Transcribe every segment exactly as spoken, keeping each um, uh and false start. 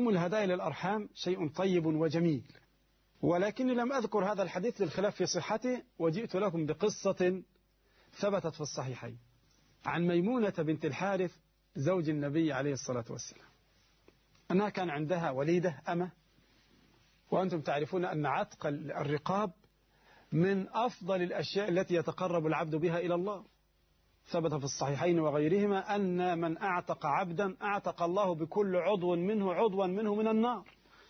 الهدايا للأرحام شيء طيب وجميل، ولكني لم أذكر هذا الحديث للخلاف في صحته، وجئت لكم بقصة ثبتت في الصحيحين عن ميمونة بنت الحارث زوج النبي عليه الصلاة والسلام، أنها كان عندها وليدة أمة، وأنتم تعرفون أن عتق الرقاب من أفضل الأشياء التي يتقرب العبد بها إلى الله. ثبت في الصحيحين وغيرهما أن من أعتق عبدا أعتق الله بكل عضو منه عضوا منه من النار.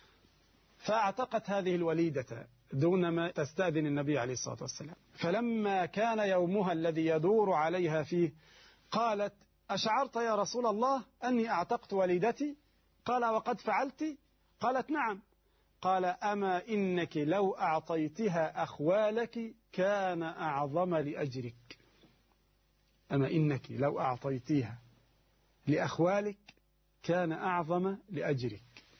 فاعتقت هذه الوليدة دون ما تستأذن النبي عليه الصلاة والسلام، فلما كان يومها الذي يدور عليها فيه قالت: أشعرت يا رسول الله أني أعتقت وليدتي؟ قال: وقد فعلت؟ قالت: نعم. قال: أما إنك لو أعطيتها أخوالك كان أعظم لأجرك. أما إنك لو أعطيتها لأخوالك كان أعظم لأجرك.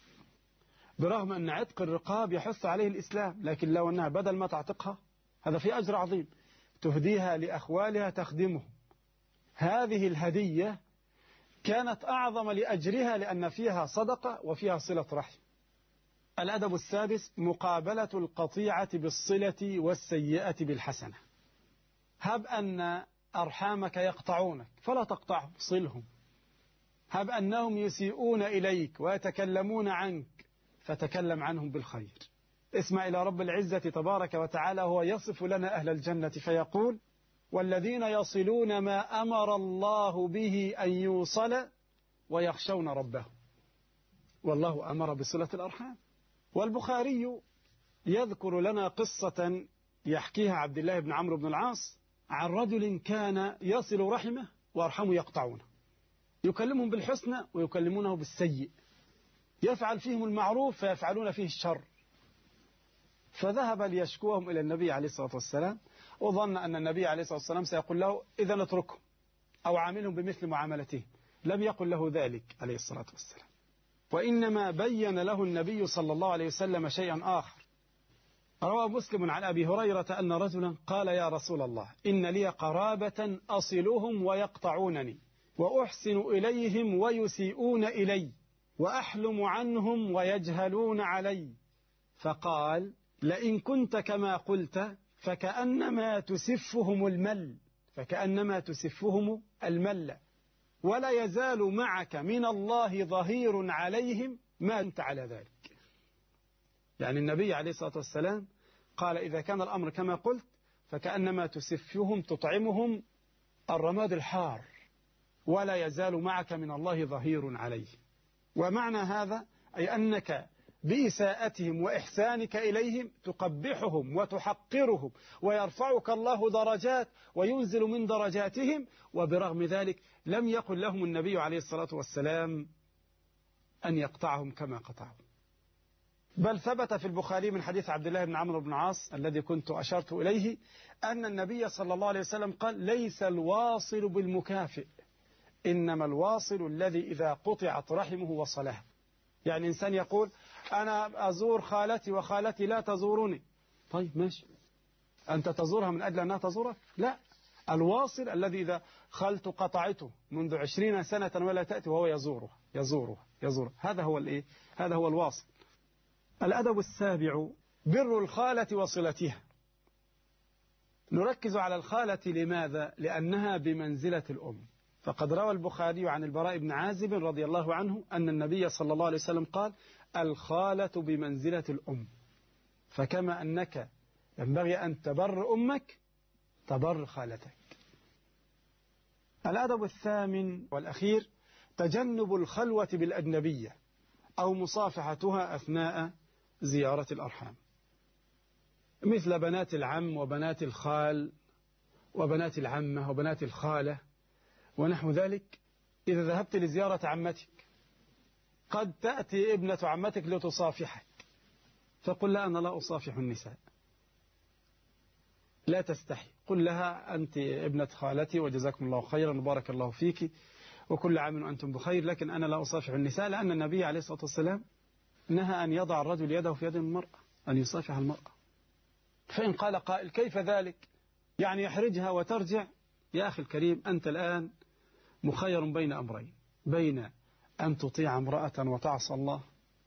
برغم أن عتق الرقاب يحث عليه الإسلام، لكن لو أنها بدل ما تعتقها هذا في أجر عظيم تهديها لأخوالها تخدمهم، هذه الهدية كانت أعظم لأجرها لأن فيها صدقة وفيها صلة رحم. الأدب السادس: مقابلة القطيعة بالصلة والسيئة بالحسنة. هب أن أرحامك يقطعونك فلا تقطعهم، صلهم. هب أنهم يسيئون إليك ويتكلمون عنك فتكلم عنهم بالخير. اسمع إلى رب العزة تبارك وتعالى هو يصف لنا أهل الجنة فيقول: والذين يصلون ما أمر الله به أن يوصل ويخشون ربهم. والله أمر بصلة الأرحام. والبخاري يذكر لنا قصة يحكيها عبد الله بن عمرو بن العاص عن رجل كان يصل رحمه وأرحمه يقطعونه، يكلمهم بالحسنى ويكلمونه بالسيء، يفعل فيهم المعروف فيفعلون فيه الشر. فذهب ليشكوهم إلى النبي عليه الصلاة والسلام، وظن أن النبي عليه الصلاة والسلام سيقول له: إذا اتركهم أو عاملهم بمثل معاملته. لم يقل له ذلك عليه الصلاة والسلام، وإنما بين له النبي صلى الله عليه وسلم شيئا آخر. روى مسلم عن أبي هريرة أن رجلا قال: يا رسول الله، إن لي قرابة أصلهم ويقطعونني، وأحسن إليهم ويسيئون إلي، وأحلم عنهم ويجهلون علي. فقال: لئن كنت كما قلت فكأنما تسفهم المل فكأنما تسفهم المل ولا يزال معك من الله ظهير عليهم ما أنت على ذلك. يعني النبي عليه الصلاة والسلام قال: إذا كان الأمر كما قلت فكأنما تسفهم تطعمهم الرماد الحار ولا يزال معك من الله ظهير عليه. ومعنى هذا أي أنك بإساءتهم وإحسانك إليهم تقبحهم وتحقرهم، ويرفعك الله درجات وينزل من درجاتهم. وبرغم ذلك لم يقل لهم النبي عليه الصلاة والسلام أن يقطعهم كما قطعهم. بل ثبت في البخاري من حديث عبد الله بن عمرو بن العاص الذي كنت أشرت إليه أن النبي صلى الله عليه وسلم قال: ليس الواصل بالمكافئ، إنما الواصل الذي إذا قطعت رحمه وصلها. يعني إنسان يقول: أنا أزور خالتي وخالتي لا تزورني. طيب ماشي، أنت تزورها من أجل أنها تزورك؟ لا، الواصل الذي إذا خالته قطعته منذ عشرين سنة ولا تأتي وهو يزورها يزورها يزورها، هذا هو الإيه؟ هذا هو الواصل. الأدب السابع: بر الخالة وصلتها. نركز على الخالة لماذا؟ لأنها بمنزلة الأم. فقد روى البخاري عن البراء بن عازب رضي الله عنه أن النبي صلى الله عليه وسلم قال: الخالة بمنزلة الأم، فكما أنك ينبغي أن تبر أمك تبر خالتك. الأدب الثامن والأخير: تجنب الخلوة بالأجنبية أو مصافحتها أثناء زيارة الأرحام، مثل بنات العم وبنات الخال وبنات العمة وبنات الخالة ونحو ذلك. إذا ذهبت لزيارة عمتك قد تأتي ابنة عمتك لتصافحك، فقل لها: أنا لا أصافح النساء. لا تستحي، قل لها: أنت ابنة خالتي وجزاكم الله خيرا وبارك الله فيك وكل عام وأنتم بخير، لكن أنا لا أصافح النساء. لأن النبي عليه الصلاة والسلام نهى أن يضع الرجل يده في يد المرأة، أن يصافح المرأة. فإن قال قائل: كيف ذلك؟ يعني يحرجها وترجع؟ يا أخي الكريم، أنت الآن مخير بين أمرين: بين أن تطيع امرأة وتعصى الله،